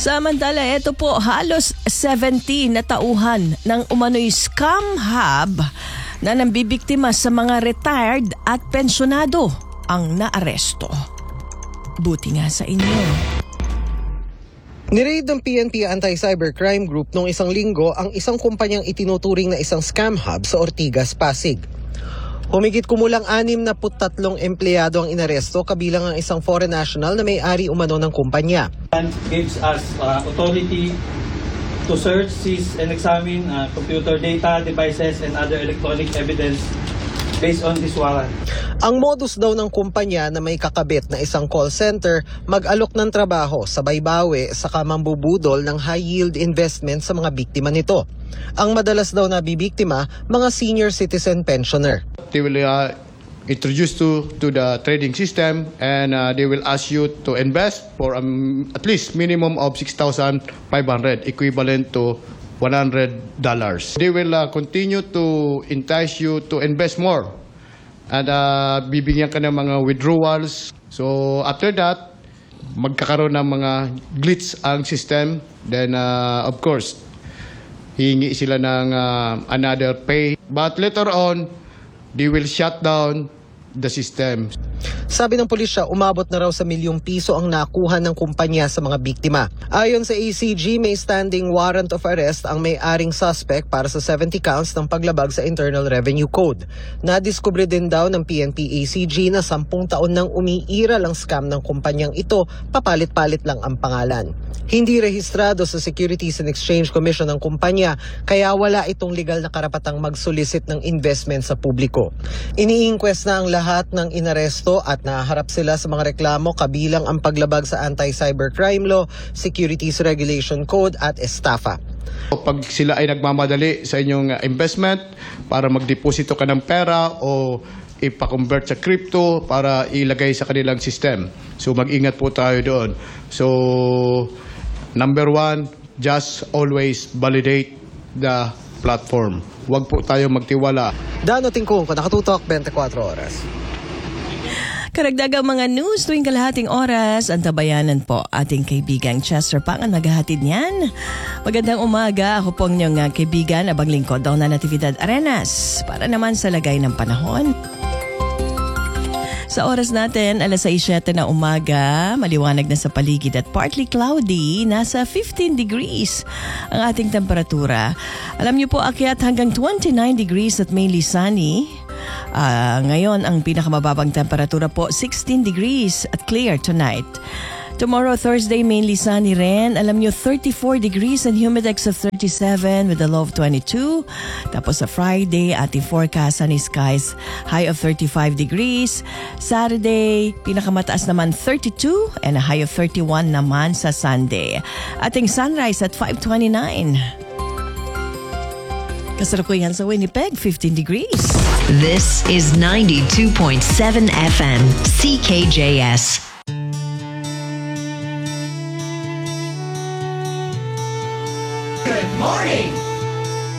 Samantala, ito po, halos 70 na tauhan ng umano'y scam hub na nambibiktima sa mga retired at pensyonado ang naaresto. Buti nga sa inyo. Niraid ng PNP Anti-Cybercrime Group noong isang linggo ang isang kumpanyang itinuturing na isang scam hub sa Ortigas, Pasig. Humigit kumulang 63 empleyado ang inaresto kabilang ang isang foreign national na may-ari umano ng kumpanya. Gives us authority to search, seize and examine computer data, devices and other electronic evidence based on this warrant. Ang modus daw ng kumpanya na may kakabit na isang call center, mag-alok ng trabaho, sabay bawi, saka mambubudol ng high-yield investment sa mga biktima nito. Ang madalas daw na bibiktima, mga senior citizen pensioner. They will introduce to the trading system and they will ask you to invest for at least minimum of 6,500, equivalent to $100. They will continue to entice you to invest more at bibigyan ka ng mga withdrawals. So after that, magkakaroon ng mga glitch ang system. Then of course, hihingi sila ng another pay. But later on, they will shut down the system. Sabi ng pulisya, umabot na raw sa milyong piso ang nakuha ng kumpanya sa mga biktima. Ayon sa ACG, may standing warrant of arrest ang may-aring suspect para sa 70 counts ng paglabag sa Internal Revenue Code. Nadiskubre din daw ng PNP ACG na 10 taon nang umiiral ang scam ng kumpanyang ito, papalit-palit lang ang pangalan. Hindi rehistrado sa Securities and Exchange Commission ng kumpanya, kaya wala itong legal na karapatang mag-solicit ng investment sa publiko. Ini-inquest na ang lahat ng inaresto at naharap sila sa mga reklamo kabilang ang paglabag sa Anti-Cybercrime Law, Securities Regulation Code at estafa. Pag sila ay nagmamadali sa inyong investment para magdeposito ka ng pera o ipa-convert sa crypto para ilagay sa kanilang system. So mag-ingat po tayo doon. So number one, just always validate the platform. Huwag po tayo magtiwala. Dano Tingkong, Nakatutok, 24 Oras. Karagdagang mga news tuwing kalahating oras, ang tabayanan po ating kaibigang Chester Pang ang maghahatid niyan. Magandang umaga, ako pong inyong kaibigan, abang lingkod daw na Natividad Arenas para naman sa lagay ng panahon. Sa oras natin, alas 6:07 na umaga, maliwanag na sa paligid at partly cloudy, nasa 15 degrees ang ating temperatura. Alam niyo po, akyat hanggang 29 degrees at mainly sunny. Ngayon, ang pinakamababang temperatura po, 16 degrees at clear tonight. Tomorrow, Thursday, mainly sunny rin. Alam nyo, 34 degrees and humidex of 37 with a low of 22. Tapos sa Friday, ating forecast, sunny skies, high of 35 degrees. Saturday, pinakamataas naman 32 and a high of 31 naman sa Sunday. Ating sunrise at 5:29. Kasalukuyan sa Winnipeg, 15 degrees. This is 92.7 FM, CKJS.